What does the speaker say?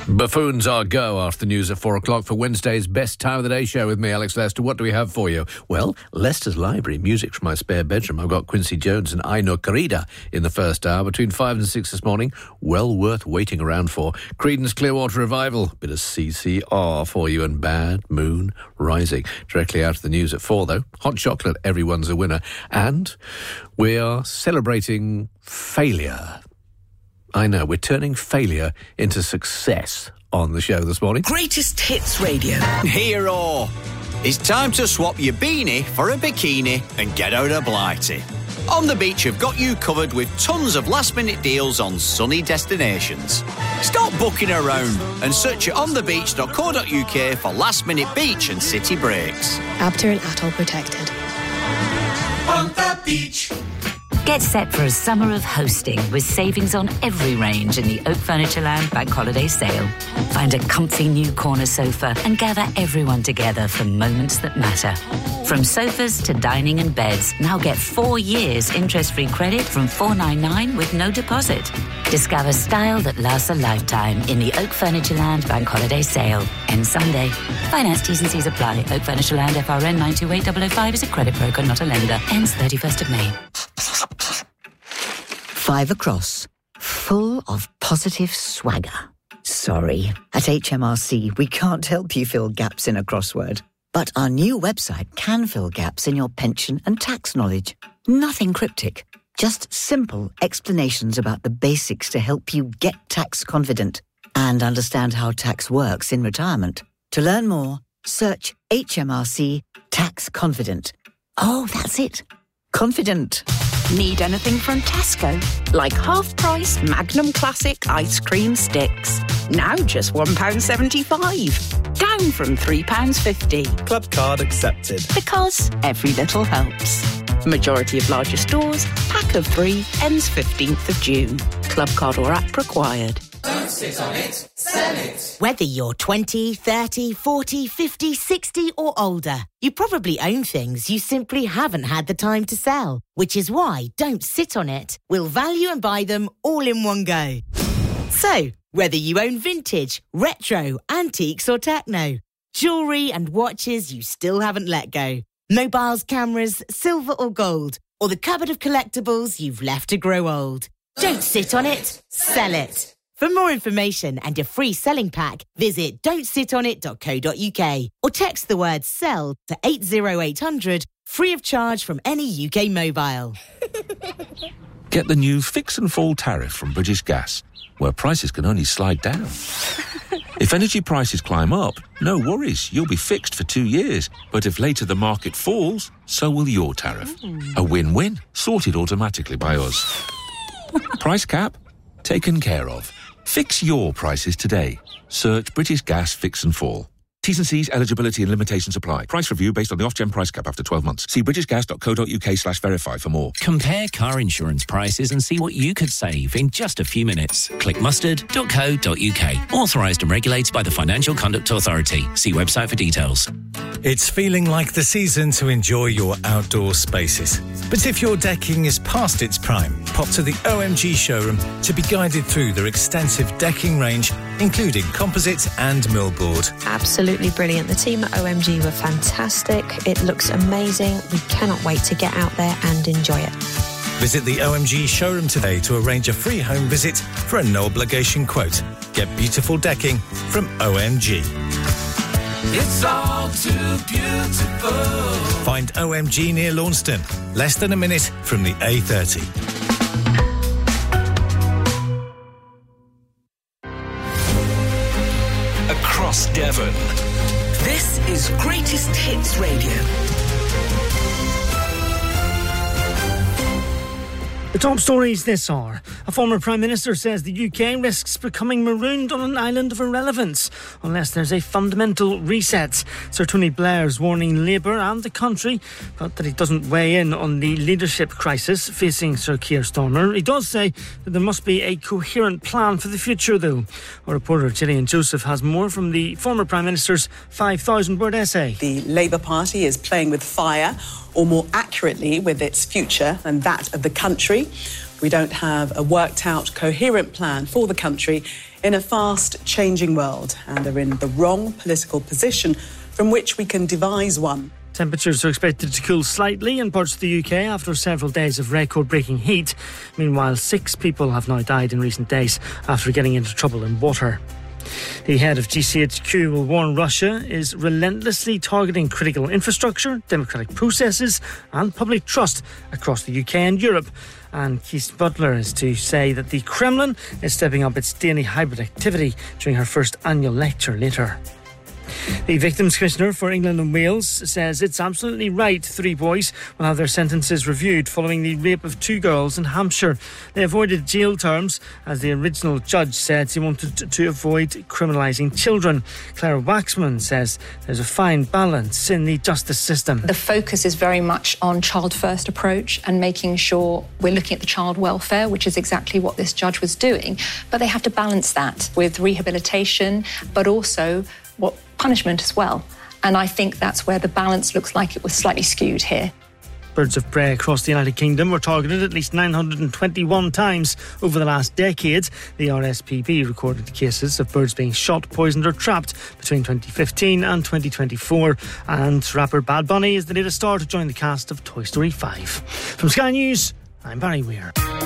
Buffoons are go after the news at 4 o'clock for Wednesday's Best Time of the Day show with me, Alex Lester. What do we have for you? Well, Leicester's Library, music from my spare bedroom. I've got Quincy Jones and Ainhoa Querida in the first hour between 5 and 6 this morning. Well worth waiting around for. Creedence Clearwater Revival, bit of CCR for you, and Bad Moon Rising. Directly out of the news at 4, though. Hot chocolate, everyone's a winner. And we are celebrating failure. I know, we're turning failure into success on the show this morning. Greatest Hits Radio. Hero! It's time to swap your beanie for a bikini and get out of Blighty. On the Beach have got you covered with tons of last-minute deals on sunny destinations. Stop booking around and search at onthebeach.co.uk for last-minute beach and city breaks. Abter and Atoll protected. On the Beach. Get set for a summer of hosting with savings on every range in the Oak Furnitureland Bank Holiday Sale. Find a comfy new corner sofa and gather everyone together for moments that matter. From sofas to dining and beds, now get 4 years interest-free credit from $499 with no deposit. Discover style that lasts a lifetime in the Oak Furnitureland Bank Holiday Sale. Ends Sunday. Finance T's and C's apply. Oak Furnitureland FRN 928005 is a credit broker, not a lender. Ends 31st of May. 5 across, full of positive swagger. Sorry, at HMRC we can't help you fill gaps in a crossword. But our new website can fill gaps in your pension and tax knowledge. Nothing cryptic, just simple explanations about the basics to help you get tax confident and understand how tax works in retirement. To learn more, search HMRC Tax Confident. Oh, that's it. Confident. Need anything from Tesco? Like half-price Magnum Classic ice cream sticks. Now just £1.75. Down from £3.50. Club card accepted. Because every little helps. Majority of larger stores, pack of 3, ends 15th of June. Club card or app required. Don't sit on it, sell it. Whether you're 20, 30, 40, 50, 60 or older, you probably own things you simply haven't had the time to sell. Which is why Don't Sit on It will value and buy them all in one go. So, whether you own vintage, retro, antiques or techno, jewellery and watches you still haven't let go, mobiles, cameras, silver or gold, or the cupboard of collectibles you've left to grow old. Don't sit on it, sell it. For more information and a free selling pack, visit don'tsitonit.co.uk or text the word SELL to 80800, free of charge from any UK mobile. Get the new Fix and Fall tariff from British Gas, where prices can only slide down. If energy prices climb up, no worries, you'll be fixed for 2 years. But if later the market falls, so will your tariff. A win-win, sorted automatically by us. Price cap? Taken care of. Fix your prices today. Search British Gas Fix and Fall. T's and C's, eligibility and limitations apply. Price review based on the Ofgem price cap after 12 months. See britishgas.co.uk/verify for more. Compare car insurance prices and see what you could save in just a few minutes. Click mustard.co.uk. Authorised and regulated by the Financial Conduct Authority. See website for details. It's feeling like the season to enjoy your outdoor spaces. But if your decking is past its prime, pop to the OMG showroom to be guided through their extensive decking range, including composite and millboard. Absolutely brilliant. The team at OMG were fantastic. It looks amazing. We cannot wait to get out there and enjoy it. Visit the OMG showroom today to arrange a free home visit for a no-obligation quote. Get beautiful decking from OMG. It's all too beautiful. Find OMG near Launceston, less than a minute from the A30. Across Devon. This is Greatest Hits Radio. The top stories this hour. A former Prime Minister says the UK risks becoming marooned on an island of irrelevance unless there's a fundamental reset. Sir Tony Blair's warning Labour and the country, but that he doesn't weigh in on the leadership crisis facing Sir Keir Starmer. He does say that there must be a coherent plan for the future, though. Our reporter Gillian Joseph has more from the former Prime Minister's 5,000-word essay. The Labour Party is playing with fire, or more accurately with its future and that of the country. We don't have a worked out, coherent plan for the country in a fast-changing world, and are in the wrong political position from which we can devise one. Temperatures are expected to cool slightly in parts of the UK after several days of record-breaking heat. Meanwhile, 6 people have now died in recent days after getting into trouble in water. The head of GCHQ will warn Russia is relentlessly targeting critical infrastructure, democratic processes and public trust across the UK and Europe. And Keith Butler is to say that the Kremlin is stepping up its daily hybrid activity during her first annual lecture later. The Victims Commissioner for England and Wales says it's absolutely right 3 boys will have their sentences reviewed following the rape of 2 girls in Hampshire. They avoided jail terms as the original judge said he wanted to avoid criminalising children. Clara Waxman says there's a fine balance in the justice system. The focus is very much on child-first approach and making sure we're looking at the child welfare, which is exactly what this judge was doing. But they have to balance that with rehabilitation, but also punishment as well. And I think that's where the balance looks like it was slightly skewed here. Birds of prey across the United Kingdom were targeted at least 921 times over the last decade. The RSPB recorded cases of birds being shot, poisoned or trapped between 2015 and 2024. And rapper Bad Bunny is the latest star to join the cast of Toy Story 5. From Sky News, I'm Barry Weir.